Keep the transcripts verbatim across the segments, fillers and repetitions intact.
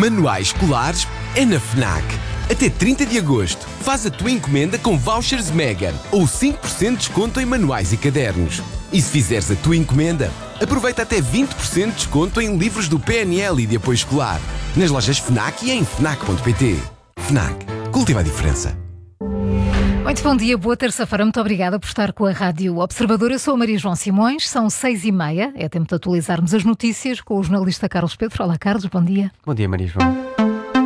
Manuais escolares é na FNAC. Até trinta de agosto, faz a tua encomenda com vouchers Mega ou cinco por cento de desconto em manuais e cadernos. E se fizeres a tua encomenda, aproveita até vinte por cento de desconto em livros do P N L e de apoio escolar. Nas lojas FNAC e em fnac ponto pt. FNAC. Cultiva a diferença. Muito bom dia, boa terça-feira. Muito obrigada por estar com a Rádio Observador. Eu sou a Maria João Simões, são seis e meia. É tempo de atualizarmos as notícias com o jornalista Carlos Pedro. Olá, Carlos, bom dia. Bom dia, Maria João.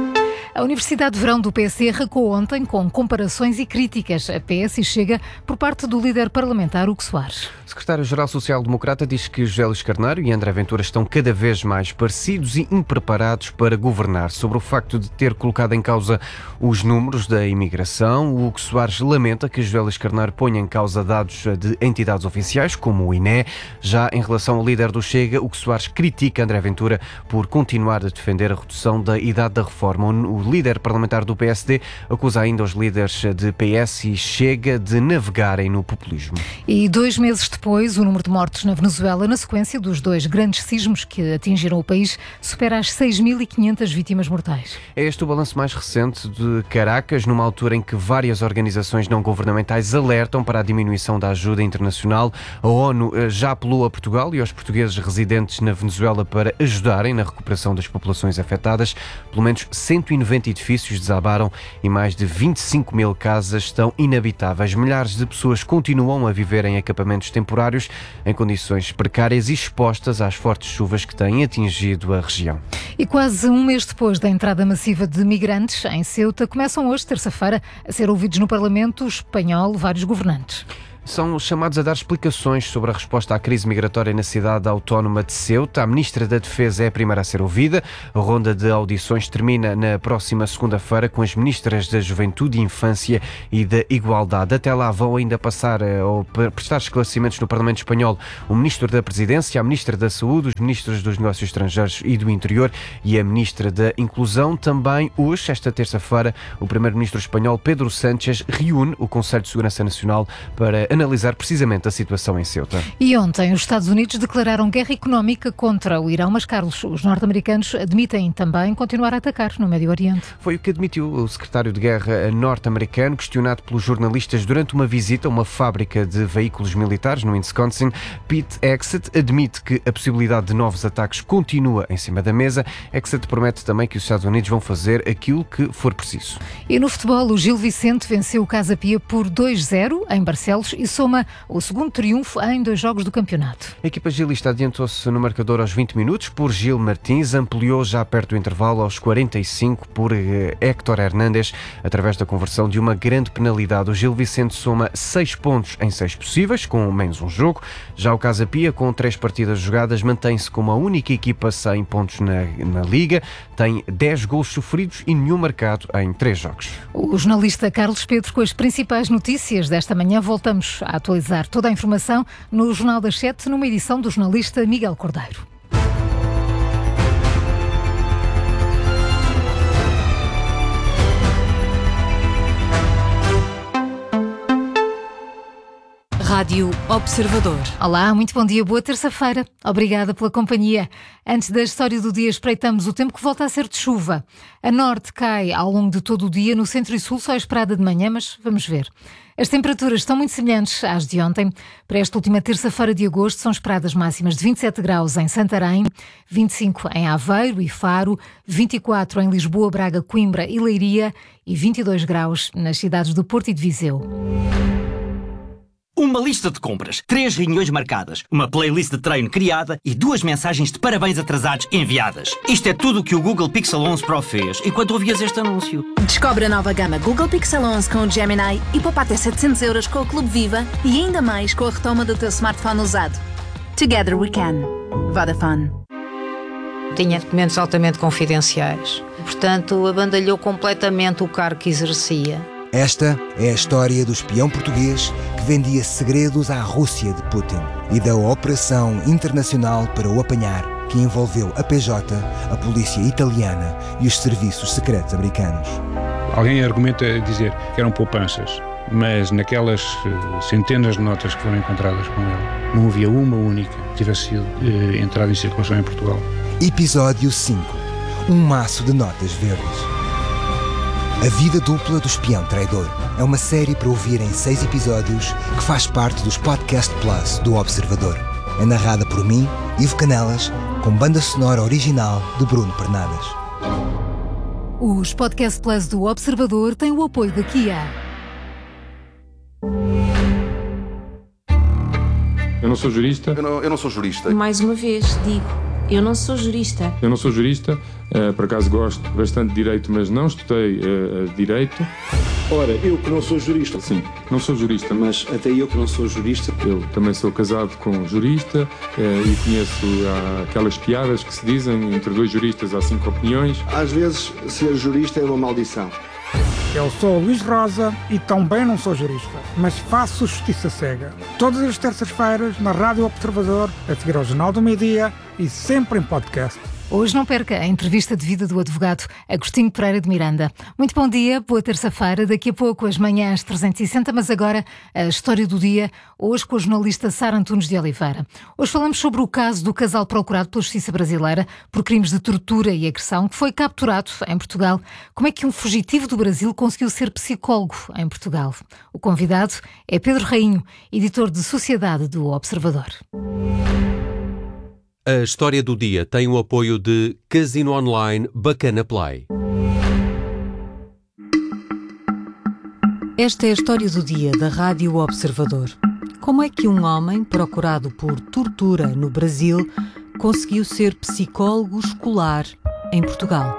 A Universidade de Verão do P S arrancou ontem com comparações e críticas a P S e Chega por parte do líder parlamentar Hugo Soares. O secretário-geral social-democrata diz que José Luís Carneiro e André Ventura estão cada vez mais parecidos e impreparados para governar. Sobre o facto de ter colocado em causa os números da imigração, o Hugo Soares lamenta que José Luís Carneiro ponha em causa dados de entidades oficiais, como o I N E. Já em relação ao líder do Chega, Hugo Soares critica André Ventura por continuar a defender a redução da idade da reforma. O líder parlamentar do P S D acusa ainda os líderes de P S e Chega de navegarem no populismo. E dois meses depois, o número de mortos na Venezuela, na sequência dos dois grandes sismos que atingiram o país, supera as seis mil e quinhentas vítimas mortais. É este o balanço mais recente de Caracas, numa altura em que várias organizações não governamentais alertam para a diminuição da ajuda internacional. A ONU já apelou a Portugal e aos portugueses residentes na Venezuela para ajudarem na recuperação das populações afetadas. Pelo menos cento e noventa edifícios desabaram e mais de vinte e cinco mil casas estão inabitáveis. Milhares de pessoas continuam a viver em acampamentos temporários em condições precárias e expostas às fortes chuvas que têm atingido a região. E quase um mês depois da entrada massiva de migrantes em Ceuta, começam hoje, terça-feira, a ser ouvidos no Parlamento espanhol vários governantes. São chamados a dar explicações sobre a resposta à crise migratória na cidade autónoma de Ceuta. A Ministra da Defesa é a primeira a ser ouvida. A ronda de audições termina na próxima segunda-feira com as Ministras da Juventude, Infância e da Igualdade. Até lá vão ainda passar ou prestar esclarecimentos no Parlamento Espanhol o Ministro da Presidência, a Ministra da Saúde, os Ministros dos Negócios Estrangeiros e do Interior e a Ministra da Inclusão. Também hoje, esta terça-feira, o Primeiro-Ministro espanhol Pedro Sánchez reúne o Conselho de Segurança Nacional para analisar precisamente a situação em Ceuta. E ontem os Estados Unidos declararam guerra económica contra o Irão, mas, Carlos, os norte-americanos admitem também continuar a atacar no Médio Oriente. Foi o que admitiu o secretário de Guerra norte-americano, questionado pelos jornalistas durante uma visita a uma fábrica de veículos militares no Wisconsin. Pete Hegseth admite que a possibilidade de novos ataques continua em cima da mesa. Hegseth promete também que os Estados Unidos vão fazer aquilo que for preciso. E no futebol, o Gil Vicente venceu o Casa Pia por dois a zero em Barcelos e soma o segundo triunfo em dois jogos do campeonato. A equipa gilista adiantou-se no marcador aos vinte minutos por Gil Martins, ampliou já perto do intervalo aos quarenta e cinco por Héctor Hernández, através da conversão de uma grande penalidade. O Gil Vicente soma seis pontos em seis possíveis, com menos um jogo. Já o Casa Pia, com três partidas jogadas, mantém-se como a única equipa sem pontos na, na Liga, tem dez golos sofridos e nenhum marcado em três jogos. O jornalista Carlos Pedro com as principais notícias desta manhã. Voltamos a atualizar toda a informação no Jornal das Sete, numa edição do jornalista Miguel Cordeiro. Rádio Observador. Olá, muito bom dia, boa terça-feira. Obrigada pela companhia. Antes da história do dia, espreitamos o tempo que volta a ser de chuva. A norte cai ao longo de todo o dia, no centro e sul só é esperada de manhã, mas vamos ver. As temperaturas estão muito semelhantes às de ontem. Para esta última terça-feira de agosto são esperadas máximas de vinte e sete graus em Santarém, vinte e cinco em Aveiro e Faro, vinte e quatro em Lisboa, Braga, Coimbra e Leiria e vinte e dois graus nas cidades do Porto e de Viseu. Uma lista de compras, três reuniões marcadas, uma playlist de treino criada e duas mensagens de parabéns atrasados enviadas. Isto é tudo o que o Google Pixel onze Pro fez enquanto ouvias este anúncio. Descobre a nova gama Google Pixel onze com o Gemini e poupa até setecentos euros com o Clube Viva e ainda mais com a retoma do teu smartphone usado. Together we can. Vodafone. Tinha documentos altamente confidenciais. Portanto, abandalhou completamente o cargo que exercia. Esta é a história do espião português que vendia segredos à Rússia de Putin e da operação internacional para o apanhar, que envolveu a P J, a polícia italiana e os serviços secretos americanos. Alguém argumenta dizer que eram poupanças, mas naquelas centenas de notas que foram encontradas com ele, não havia uma única que tivesse sido eh, entrada em circulação em Portugal. Episódio cinco. um maço de notas verdes. A Vida Dupla do Espião Traidor é uma série para ouvir em seis episódios que faz parte dos Podcast Plus do Observador. É narrada por mim, Ivo Canelas, com banda sonora original de Bruno Pernadas. Os Podcast Plus do Observador têm o apoio da Kia. Eu não sou jurista. Eu não, eu não sou jurista. Mais uma vez, digo, eu não sou jurista. Eu não sou jurista, uh, por acaso gosto bastante de direito, mas não estudei uh, direito. Ora, eu que não sou jurista. Sim, não sou jurista. Mas até eu que não sou jurista. Eu também sou casado com jurista uh, e conheço uh, aquelas piadas que se dizem entre dois juristas há cinco opiniões. Às vezes, ser jurista é uma maldição. Eu sou Luís Rosa e também não sou jurista, mas faço justiça cega. Todas as terças-feiras na Rádio Observador, a seguir ao Jornal do Meio-Dia e sempre em podcast. Hoje não perca a entrevista de vida do advogado Agostinho Pereira de Miranda. Muito bom dia, boa terça-feira. Daqui a pouco as manhãs trezentos e sessenta, mas agora a história do dia, hoje com a jornalista Sara Antunes de Oliveira. Hoje falamos sobre o caso do casal procurado pela Justiça Brasileira por crimes de tortura e agressão, que foi capturado em Portugal. Como é que um fugitivo do Brasil conseguiu ser psicólogo em Portugal? O convidado é Pedro Rainho, editor de Sociedade do Observador. A história do dia tem o apoio de Casino Online Bacana Play. Esta é a história do dia da Rádio Observador. Como é que um homem procurado por tortura no Brasil conseguiu ser psicólogo escolar em Portugal?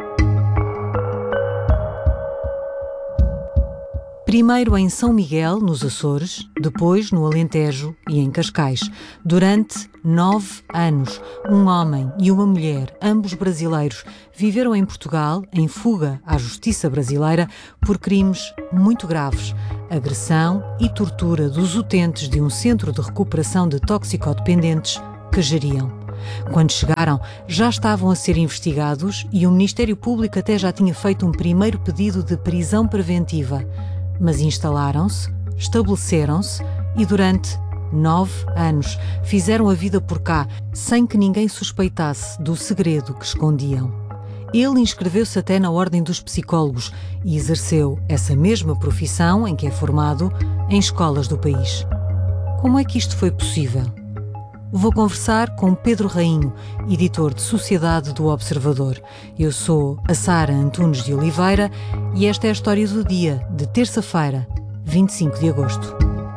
Primeiro em São Miguel, nos Açores, depois no Alentejo e em Cascais. Durante nove anos, um homem e uma mulher, ambos brasileiros, viveram em Portugal, em fuga à justiça brasileira, por crimes muito graves. Agressão e tortura dos utentes de um centro de recuperação de toxicodependentes que geriam. Quando chegaram, já estavam a ser investigados e o Ministério Público até já tinha feito um primeiro pedido de prisão preventiva. Mas instalaram-se, estabeleceram-se e durante nove anos fizeram a vida por cá, sem que ninguém suspeitasse do segredo que escondiam. Ele inscreveu-se até na Ordem dos Psicólogos e exerceu essa mesma profissão em que é formado em escolas do país. Como é que isto foi possível? Vou conversar com Pedro Rainho, editor de Sociedade do Observador. Eu sou a Sara Antunes de Oliveira e esta é a história do dia de terça-feira, vinte e cinco de agosto.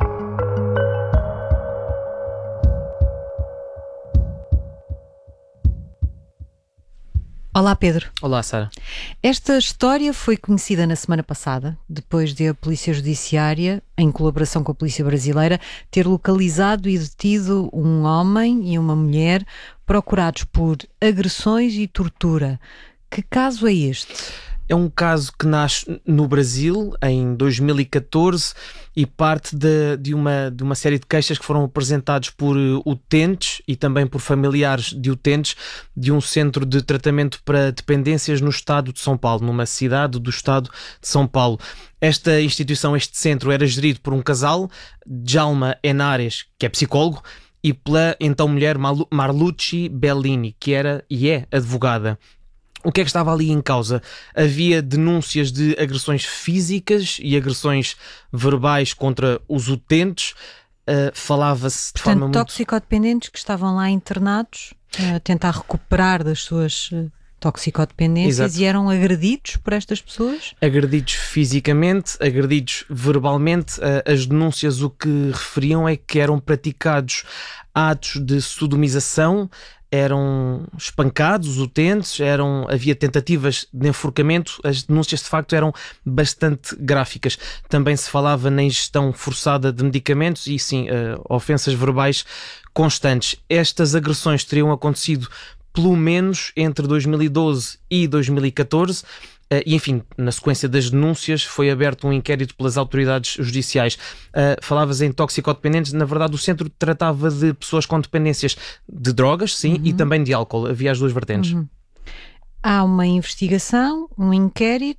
Olá, Pedro. Olá, Sara. Esta história foi conhecida na semana passada, depois de a Polícia Judiciária, em colaboração com a Polícia Brasileira, ter localizado e detido um homem e uma mulher procurados por agressões e tortura. Que caso é este? É um caso que nasce no Brasil, em dois mil e catorze, e parte de, de, uma, de uma série de queixas que foram apresentados por utentes e também por familiares de utentes de um centro de tratamento para dependências no estado de São Paulo, numa cidade do estado de São Paulo. Esta instituição, este centro, era gerido por um casal, Djalma Henares, que é psicólogo, e pela então mulher Marlucci Bellini, que era e é advogada. O que é que estava ali em causa? Havia denúncias de agressões físicas e agressões verbais contra os utentes. Uh, falava-se de Portanto, forma toxicodependentes muito... que estavam lá internados a uh, tentar recuperar das suas uh, toxicodependências. Exato. E eram agredidos por estas pessoas? Agredidos fisicamente, agredidos verbalmente. Uh, as denúncias o que referiam é que eram praticados atos de sodomização, eram espancados os utentes, eram, havia tentativas de enforcamento, as denúncias de facto eram bastante gráficas. Também se falava na ingestão forçada de medicamentos e sim, uh, ofensas verbais constantes. Estas agressões teriam acontecido pelo menos entre dois mil e doze e dois mil e catorze. Uh, e, enfim, na sequência das denúncias foi aberto um inquérito pelas autoridades judiciais. Uh, falavas em toxicodependentes, na verdade o centro tratava de pessoas com dependências de drogas, sim, uhum. e também de álcool. Havia as duas vertentes. Uhum. Há uma investigação, um inquérito,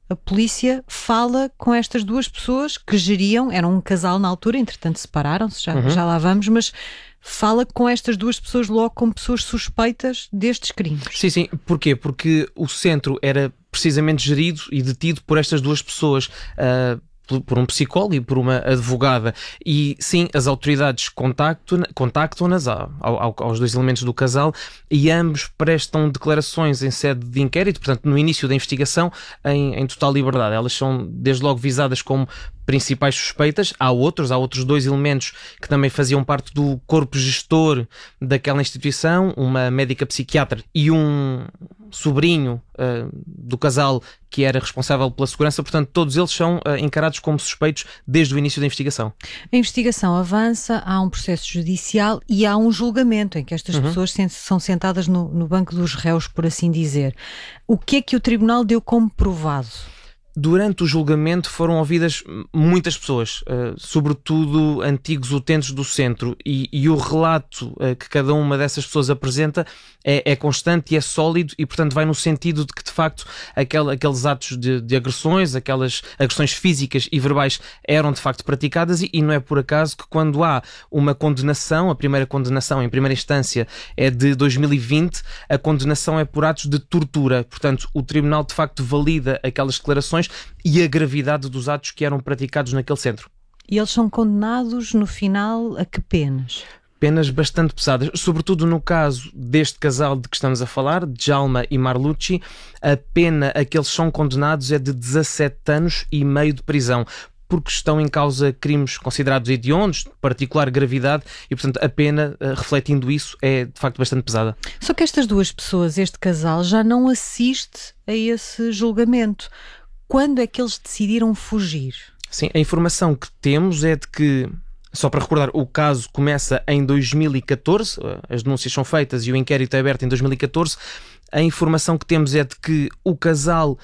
a polícia fala com estas duas pessoas que geriam, eram um casal na altura, entretanto separaram-se, já, uhum. já lá vamos, mas fala com estas duas pessoas logo como pessoas suspeitas destes crimes. Sim, sim. Porquê? Porque o centro era precisamente gerido e detido por estas duas pessoas, uh, por um psicólogo e por uma advogada, e sim, as autoridades contactam-nas contactam ao, aos dois elementos do casal e ambos prestam declarações em sede de inquérito, portanto no início da investigação em, em total liberdade. Elas são desde logo visadas como principais suspeitas. Há outros, há outros dois elementos que também faziam parte do corpo gestor daquela instituição, uma médica psiquiatra e um sobrinho uh, do casal que era responsável pela segurança. Portanto, todos eles são uh, encarados como suspeitos desde o início da investigação. A investigação avança, há um processo judicial e há um julgamento em que estas uhum. pessoas são sentadas no, no banco dos réus, por assim dizer. O que é que o tribunal deu como provado? Durante o julgamento foram ouvidas muitas pessoas, uh, sobretudo antigos utentes do centro, e, e o relato uh, que cada uma dessas pessoas apresenta é, é constante e é sólido e, portanto, vai no sentido de que, de facto, aquel, aqueles atos de, de agressões, aquelas agressões físicas e verbais eram, de facto, praticadas, e, e não é por acaso que quando há uma condenação, a primeira condenação em primeira instância é de dois mil e vinte, a condenação é por atos de tortura. Portanto, o tribunal, de facto, valida aquelas declarações e a gravidade dos atos que eram praticados naquele centro. E eles são condenados, no final, a que penas? Penas bastante pesadas, sobretudo no caso deste casal de que estamos a falar, Djalma e Marlucci. A pena a que eles são condenados é de dezassete anos e meio de prisão, porque estão em causa crimes considerados hediondos, de particular gravidade, e, portanto, a pena, refletindo isso, é, de facto, bastante pesada. Só que estas duas pessoas, este casal, já não assiste a esse julgamento. Quando é que eles decidiram fugir? Sim, a informação que temos é de que, só para recordar, o caso começa em dois mil e catorze, as denúncias são feitas e o inquérito é aberto em dois mil e catorze. A informação que temos é de que o casal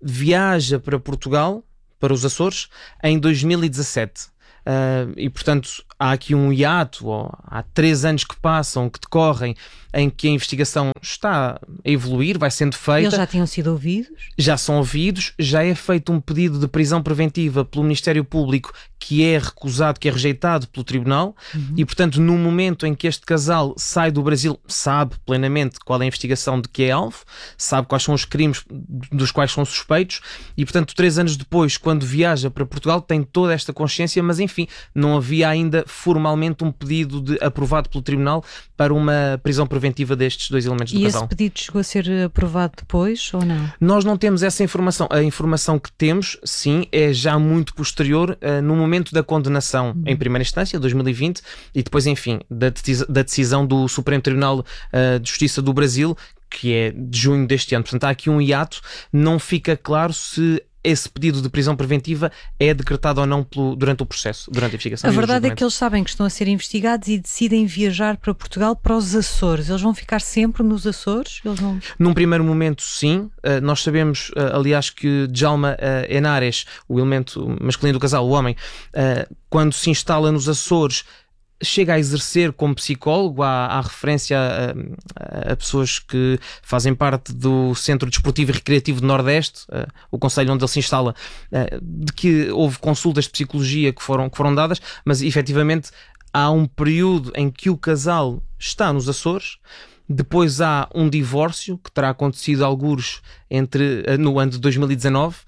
viaja para Portugal, para os Açores, em dois mil e dezassete. Uh, e, portanto, há aqui um hiato, ou há três anos que passam, que decorrem, em que a investigação está a evoluir, vai sendo feita. Eles já tinham sido ouvidos? Já são ouvidos, já é feito um pedido de prisão preventiva pelo Ministério Público, que é recusado, que é rejeitado pelo Tribunal, uhum. e, portanto, no momento em que este casal sai do Brasil, sabe plenamente qual é a investigação de que é alvo, sabe quais são os crimes dos quais são suspeitos, e, portanto, três anos depois, quando viaja para Portugal, tem toda esta consciência, mas, enfim, não havia ainda formalmente um pedido de, aprovado pelo Tribunal para uma prisão preventiva destes dois elementos do e casal. E esse pedido chegou a ser aprovado depois ou não? Nós não temos essa informação. A informação que temos, sim, é já muito posterior, uh, no momento da condenação uhum. em primeira instância, dois mil e vinte, e depois, enfim, da, da decisão do Supremo Tribunal uh, de Justiça do Brasil, que é de junho deste ano. Portanto, há aqui um hiato. Não fica claro se esse pedido de prisão preventiva é decretado ou não pelo, durante o processo, durante a investigação. A verdade é que eles sabem que estão a ser investigados e decidem viajar para Portugal, para os Açores. Eles vão ficar sempre nos Açores? Eles vão... Num primeiro momento, sim. Uh, nós sabemos, uh, aliás, que Djalma uh, Henares, o elemento masculino do casal, o homem, uh, quando se instala nos Açores, chega a exercer como psicólogo. Há, há referência a, a, a pessoas que fazem parte do Centro Desportivo e Recreativo do Nordeste, uh, o concelho onde ele se instala, uh, de que houve consultas de psicologia que foram, que foram dadas, mas efetivamente há um período em que o casal está nos Açores. Depois há um divórcio que terá acontecido algures entre, uh, no ano de dois mil e dezanove.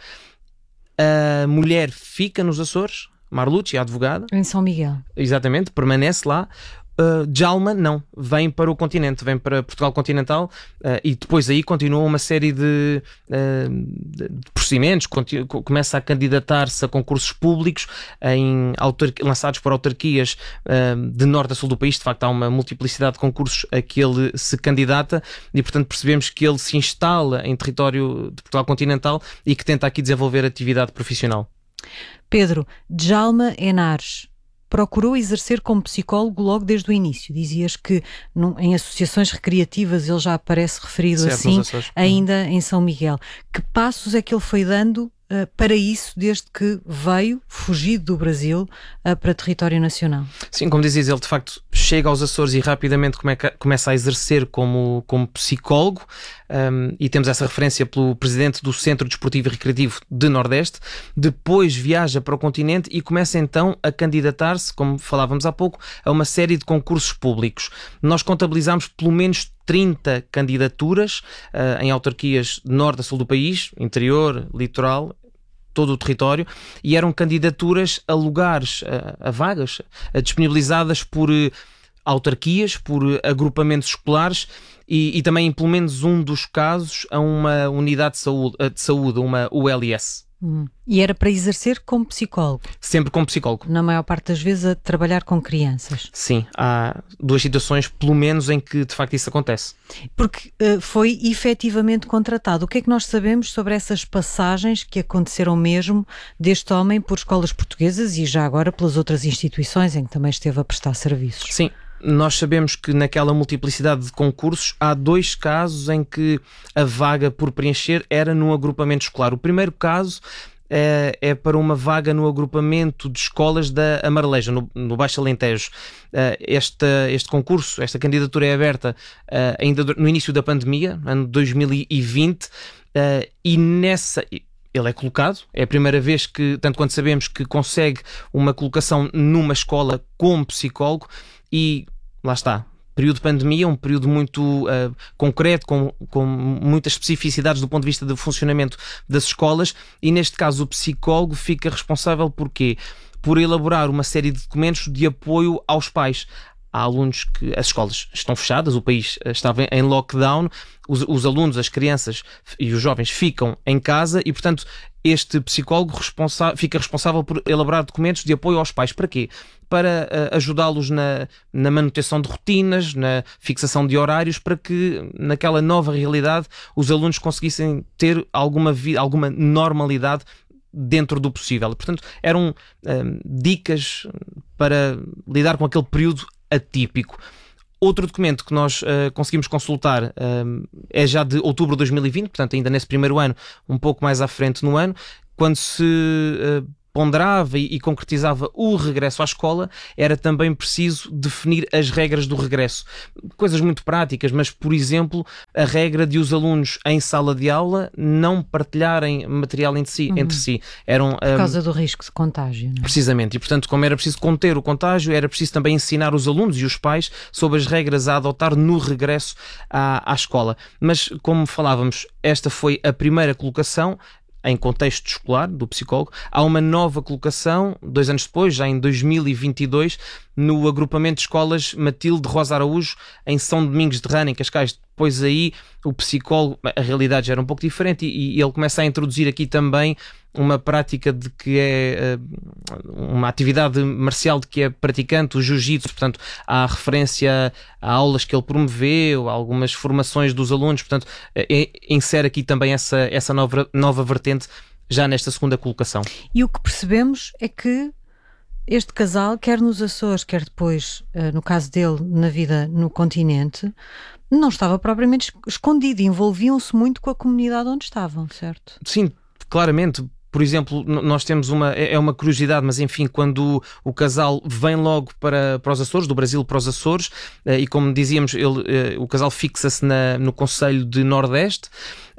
A mulher fica nos Açores, Marlucci, a advogada. Em São Miguel. Exatamente, permanece lá. Uh, Djalma não, vem para o continente, vem para Portugal continental, uh, e depois aí continua uma série de, uh, de procedimentos, começa a candidatar-se a concursos públicos em lançados por autarquias uh, de norte a sul do país. De facto, há uma multiplicidade de concursos a que ele se candidata e, portanto, percebemos que ele se instala em território de Portugal continental e que tenta aqui desenvolver atividade profissional. Pedro, Djalma Henares procurou exercer como psicólogo logo desde o início. Dizias que num, em associações recreativas ele já aparece referido certo, assim, ainda em São Miguel. Que passos é que ele foi dando uh, para isso desde que veio, fugido do Brasil, uh, para território nacional. Sim, como dizes, ele de facto chega aos Açores e rapidamente come começa a exercer como, como psicólogo, um, e temos essa referência pelo presidente do Centro Desportivo e Recreativo de Nordeste. Depois viaja para o continente e começa então a candidatar-se, como falávamos há pouco, a uma série de concursos públicos. Nós contabilizámos pelo menos trinta candidaturas uh, em autarquias de norte a sul do país, interior, litoral, todo o território, e eram candidaturas a lugares, a, a vagas, a disponibilizadas por uh, autarquias, por uh, agrupamentos escolares e, e também, em pelo menos um dos casos, a uma unidade de saúde, de saúde uma U L S. Hum. E era para exercer como psicólogo? Sempre como psicólogo. Na maior parte das vezes a trabalhar com crianças? Sim, há duas situações, pelo menos, em que de facto isso acontece. Porque uh, foi efetivamente contratado. O que é que nós sabemos sobre essas passagens que aconteceram mesmo deste homem por escolas portuguesas e já agora pelas outras instituições em que também esteve a prestar serviços? Sim. Nós sabemos que naquela multiplicidade de concursos há dois casos em que a vaga por preencher era no agrupamento escolar. O primeiro caso é, é para uma vaga no agrupamento de escolas da Amareleja, no, no Baixo Alentejo. Este, este concurso, esta candidatura é aberta ainda no início da pandemia, ano dois mil e vinte, e nessa... Ele é colocado, é a primeira vez que, tanto quanto sabemos, que consegue uma colocação numa escola como psicólogo e, lá está, período de pandemia, um período muito uh, concreto, com, com muitas especificidades do ponto de vista do funcionamento das escolas e, neste caso, o psicólogo fica responsável por quê? Por elaborar uma série de documentos de apoio aos pais. Há alunos que as escolas estão fechadas, o país estava em lockdown, os, os alunos, as crianças e os jovens ficam em casa e, portanto, este psicólogo responsa- fica responsável por elaborar documentos de apoio aos pais. Para quê? Para uh, ajudá-los na, na manutenção de rotinas, na fixação de horários, para que naquela nova realidade os alunos conseguissem ter alguma, vi- alguma normalidade dentro do possível. Portanto, eram uh, dicas para lidar com aquele período atípico. Outro documento que nós uh, conseguimos consultar uh, é já de outubro de dois mil e vinte, portanto ainda nesse primeiro ano, um pouco mais à frente no ano, quando se uh, ponderava e, e concretizava o regresso à escola, era também preciso definir as regras do regresso. Coisas muito práticas, mas, por exemplo, a regra de os alunos em sala de aula não partilharem material entre si. Uhum. Entre si. Eram, Por causa um, do risco de contágio. Não é? Precisamente. E, portanto, como era preciso conter o contágio, era preciso também ensinar os alunos e os pais sobre as regras a adotar no regresso à, à escola. Mas, como falávamos, esta foi a primeira colocação em contexto escolar, do psicólogo. Há uma nova colocação, dois anos depois, já em dois mil e vinte e dois, no agrupamento de escolas Matilde Rosa Araújo, em São Domingos de Rana, em Cascais. Depois aí, o psicólogo, a realidade já era um pouco diferente e, e ele começa a introduzir aqui também uma prática de que é uma atividade marcial de que é praticante, o jiu-jitsu. Portanto, há referência a aulas que ele promoveu, a algumas formações dos alunos. Portanto, é, insere aqui também essa, essa nova, nova vertente já nesta segunda colocação. E o que percebemos é que este casal, quer nos Açores, quer depois, no caso dele, na vida no continente, não estava propriamente escondido, envolviam-se muito com a comunidade onde estavam, certo? Sim, claramente. Por exemplo, nós temos uma, é uma curiosidade, mas enfim, quando o, o casal vem logo para, para os Açores, do Brasil para os Açores, e como dizíamos, ele, o casal fixa-se na, no Conselho de Nordeste,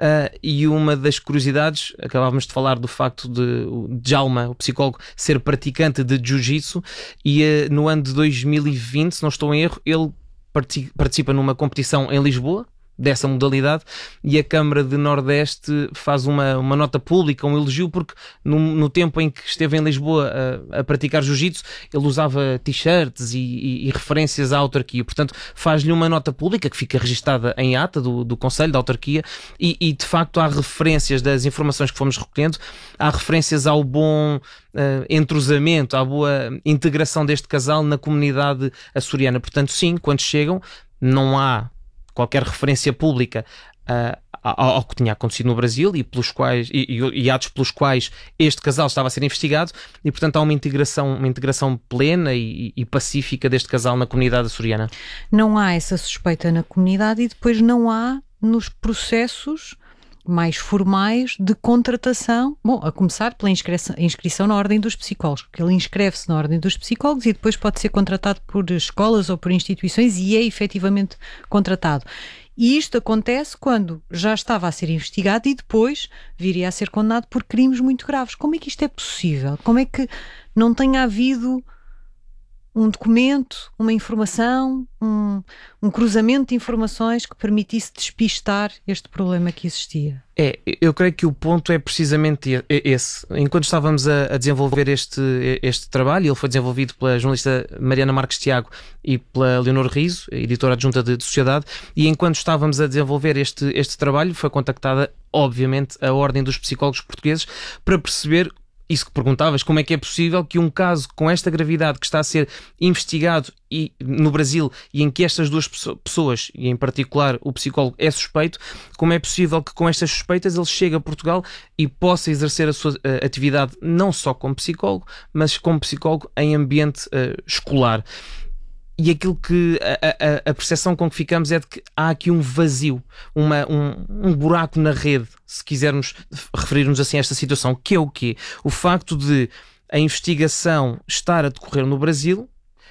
e uma das curiosidades, acabávamos de falar do facto de Djalma, o psicólogo, ser praticante de jiu-jitsu, e no ano de dois mil e vinte, se não estou em erro, ele participa numa competição em Lisboa, dessa modalidade, e a Câmara de Nordeste faz uma, uma nota pública, um elogio, porque no, no tempo em que esteve em Lisboa a, a praticar jiu-jitsu, ele usava t-shirts e, e, e referências à autarquia. Portanto, faz-lhe uma nota pública que fica registada em ata do, do Conselho da Autarquia e, e, de facto, há referências das informações que fomos recolhendo, há referências ao bom uh, entrosamento, à boa integração deste casal na comunidade açoriana. Portanto, sim, quando chegam, não há qualquer referência pública uh, ao, ao que tinha acontecido no Brasil e, pelos quais, e, e, e atos pelos quais este casal estava a ser investigado, e portanto há uma integração, uma integração plena e, e pacífica deste casal na comunidade açoriana. Não há essa suspeita na comunidade e depois não há nos processos mais formais de contratação, bom, a começar pela inscrição, inscrição na Ordem dos Psicólogos, porque ele inscreve-se na Ordem dos Psicólogos e depois pode ser contratado por escolas ou por instituições e é efetivamente contratado. E isto acontece quando já estava a ser investigado e depois viria a ser condenado por crimes muito graves. Como é que isto é possível? Como é que não tenha havido um documento, uma informação, um, um cruzamento de informações que permitisse despistar este problema que existia? É, eu creio que o ponto é precisamente esse. Enquanto estávamos a, a desenvolver este, este trabalho, ele foi desenvolvido pela jornalista Mariana Marques Tiago e pela Leonor Riso, editora adjunta de, de Sociedade, e enquanto estávamos a desenvolver este, este trabalho, foi contactada, obviamente, a Ordem dos Psicólogos Portugueses para perceber isso que perguntavas, como é que é possível que um caso com esta gravidade que está a ser investigado e, no Brasil, e em que estas duas pessoas, e em particular o psicólogo, é suspeito, como é possível que com estas suspeitas ele chegue a Portugal e possa exercer a sua uh, atividade não só como psicólogo, mas como psicólogo em ambiente uh, escolar. E aquilo que a, a, a percepção com que ficamos é de que há aqui um vazio, uma, um, um buraco na rede, se quisermos referir-nos assim a esta situação, que é o quê? O facto de a investigação estar a decorrer no Brasil.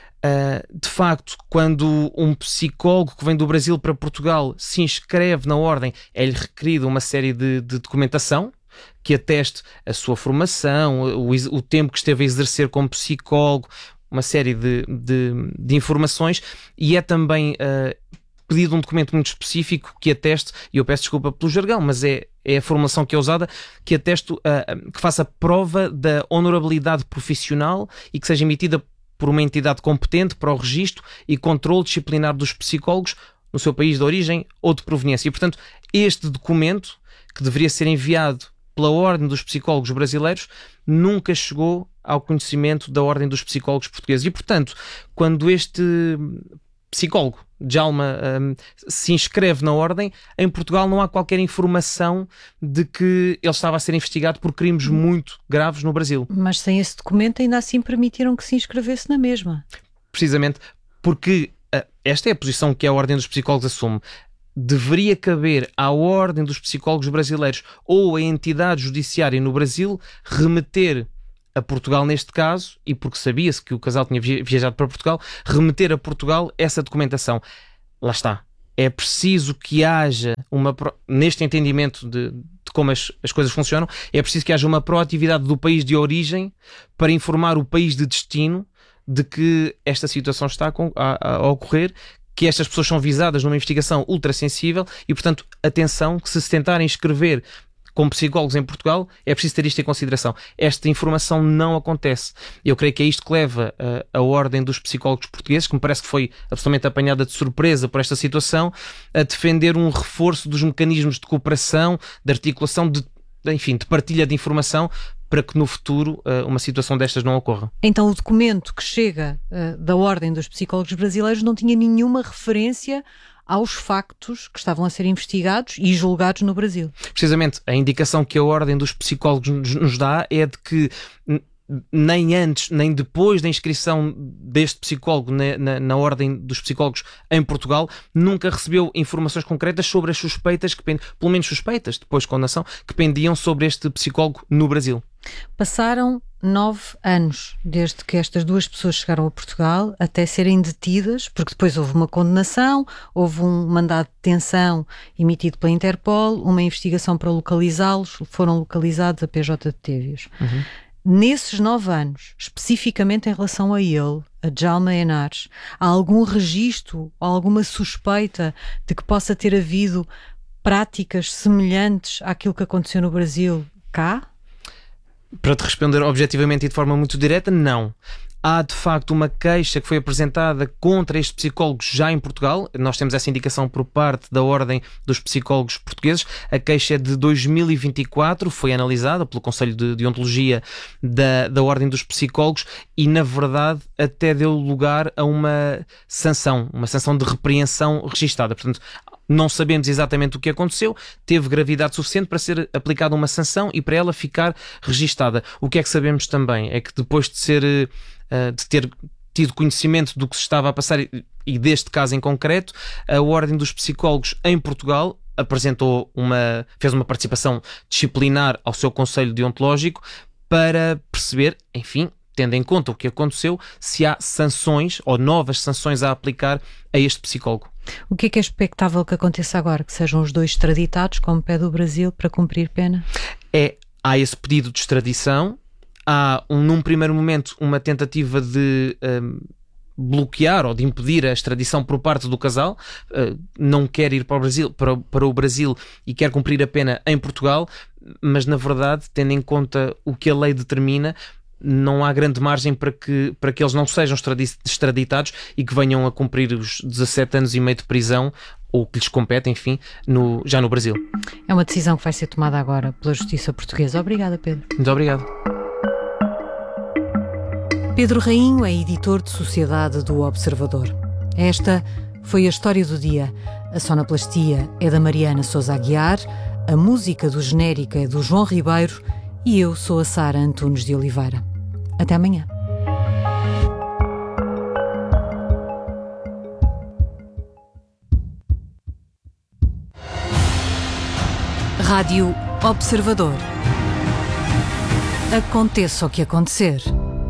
Uh, de facto, quando um psicólogo que vem do Brasil para Portugal se inscreve na Ordem, é-lhe requerida uma série de, de documentação que ateste a sua formação, o, o tempo que esteve a exercer como psicólogo, uma série de, de, de informações, e é também uh, pedido um documento muito específico que ateste, e eu peço desculpa pelo jargão, mas é, é a formulação que é usada, que ateste, uh, que faça prova da honorabilidade profissional e que seja emitida por uma entidade competente para o registro e controle disciplinar dos psicólogos no seu país de origem ou de proveniência. E, portanto, este documento, que deveria ser enviado pela Ordem dos Psicólogos Brasileiros, nunca chegou ao conhecimento da Ordem dos Psicólogos Portugueses. E, portanto, quando este psicólogo, Djalma, um, se inscreve na Ordem, em Portugal não há qualquer informação de que ele estava a ser investigado por crimes muito graves no Brasil. Mas sem esse documento ainda assim permitiram que se inscrevesse na mesma. Precisamente porque uh, esta é a posição que a Ordem dos Psicólogos assume. Deveria caber à Ordem dos Psicólogos Brasileiros ou à entidade judiciária no Brasil remeter a Portugal neste caso, e porque sabia-se que o casal tinha viajado para Portugal, remeter a Portugal essa documentação. Lá está. É preciso que haja uma, neste entendimento de, de como as, as coisas funcionam, é preciso que haja uma proatividade do país de origem para informar o país de destino de que esta situação está a, a, a ocorrer, que estas pessoas são visadas numa investigação ultrassensível e, portanto, atenção, que se se tentarem inscrever como psicólogos em Portugal, é preciso ter isto em consideração. Esta informação não acontece. Eu creio que é isto que leva uh, a Ordem dos Psicólogos Portugueses, que me parece que foi absolutamente apanhada de surpresa por esta situação, a defender um reforço dos mecanismos de cooperação, de articulação, de, enfim, de partilha de informação, para que no futuro uh, uma situação destas não ocorra. Então o documento que chega uh, da Ordem dos Psicólogos Brasileiros não tinha nenhuma referência aos factos que estavam a ser investigados e julgados no Brasil. Precisamente, a indicação que a Ordem dos Psicólogos nos dá é de que nem antes, nem depois da inscrição deste psicólogo na, na, na Ordem dos Psicólogos em Portugal, nunca recebeu informações concretas sobre as suspeitas, que, pelo menos suspeitas, depois de condenação, que pendiam sobre este psicólogo no Brasil. Passaram nove anos desde que estas duas pessoas chegaram a Portugal até serem detidas, porque depois houve uma condenação, houve um mandado de detenção emitido pela Interpol, uma investigação para localizá-los, foram localizados a P J de Tévios. Uhum. Nesses nove anos, especificamente em relação a ele, a Djalma Henares, há algum registro, alguma suspeita de que possa ter havido práticas semelhantes àquilo que aconteceu no Brasil cá? Para te responder objetivamente e de forma muito direta, não. Há de facto uma queixa que foi apresentada contra este psicólogo já em Portugal. Nós temos essa indicação por parte da Ordem dos Psicólogos Portugueses. A queixa é de dois mil e vinte e quatro, foi analisada pelo Conselho de Deontologia da, da Ordem dos Psicólogos e, na verdade, até deu lugar a uma sanção, uma sanção de repreensão registada. Portanto, não sabemos exatamente o que aconteceu, teve gravidade suficiente para ser aplicada uma sanção e para ela ficar registada. O que é que sabemos também é que depois de ser, de ter tido conhecimento do que se estava a passar e deste caso em concreto, a Ordem dos Psicólogos em Portugal apresentou uma, fez uma participação disciplinar ao seu Conselho Deontológico para perceber, enfim, tendo em conta o que aconteceu, se há sanções ou novas sanções a aplicar a este psicólogo. O que é que é expectável que aconteça agora? Que sejam os dois extraditados, como pede o Brasil, para cumprir pena? É, há esse pedido de extradição, há um, num primeiro momento uma tentativa de um, bloquear ou de impedir a extradição por parte do casal, uh, não quer ir para o Brasil, para, para o Brasil e quer cumprir a pena em Portugal, mas na verdade, tendo em conta o que a lei determina, não há grande margem para que, para que eles não sejam extraditados e que venham a cumprir os dezassete anos e meio de prisão, ou que lhes compete, enfim, no, já no Brasil. É uma decisão que vai ser tomada agora pela Justiça Portuguesa. Obrigada, Pedro. Muito obrigado. Pedro Rainho é editor de Sociedade do Observador. Esta foi a história do dia. A sonoplastia é da Mariana Sousa Aguiar, a música do genérico é do João Ribeiro e eu sou a Sara Antunes de Oliveira. Até amanhã. Rádio Observador. Aconteça o que acontecer.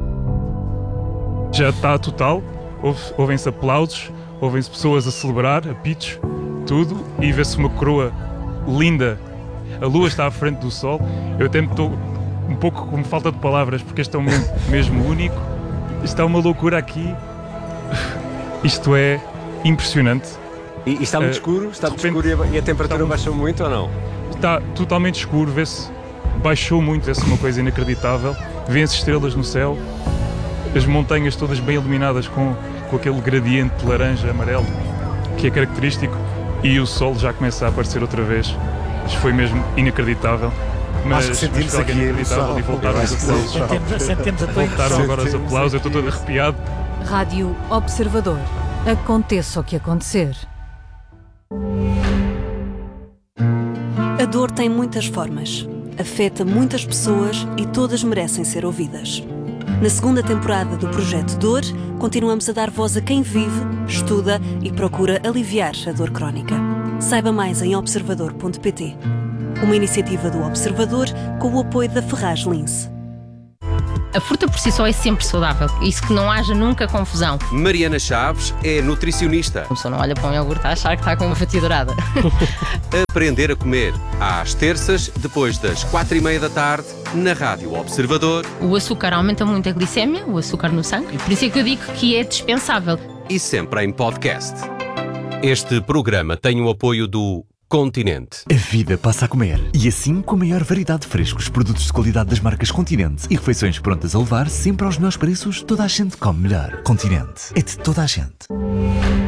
Já está total, ouvem-se aplausos, ouvem-se pessoas a celebrar, apitos, tudo, e vê-se uma coroa linda. A lua está à frente do sol. Eu até estou um pouco com falta de palavras, porque este é um momento mesmo único. Está uma loucura aqui. Isto é impressionante. E, e está muito uh, escuro? Está muito repente, escuro e a, e a temperatura muito, baixou muito ou não? Está totalmente escuro, vê-se, baixou muito, vê-se uma coisa inacreditável. Vê-se estrelas no céu, as montanhas todas bem iluminadas com, com aquele gradiente laranja, amarelo, que é característico, e o sol já começa a aparecer outra vez. Isto foi mesmo inacreditável. Mas, Acho que sentimos mas aqui inacreditável e voltaram os aplausos. Sentimos, voltaram agora os aplausos, eu estou todo arrepiado. Rádio Observador. Aconteça o que acontecer. A dor tem muitas formas, afeta muitas pessoas e todas merecem ser ouvidas. Na segunda temporada do Projeto Dor, continuamos a dar voz a quem vive, estuda e procura aliviar a dor crónica. Saiba mais em observador ponto pt. Uma iniciativa do Observador com o apoio da Ferraz Lince. A fruta por si só é sempre saudável, isso que não haja nunca confusão. Mariana Chaves é nutricionista. A pessoa não olha para um iogurte a achar que está com uma fatia dourada. Aprender a comer, às terças, depois das quatro e meia da tarde, na Rádio Observador. O açúcar aumenta muito a glicémia, o açúcar no sangue, e por isso é que eu digo que é dispensável. E sempre em podcast. Este programa tem o apoio do Continente. A vida passa a comer. E assim, com a maior variedade de frescos, produtos de qualidade das marcas Continente e refeições prontas a levar sempre aos melhores preços, toda a gente come melhor. Continente. É de toda a gente.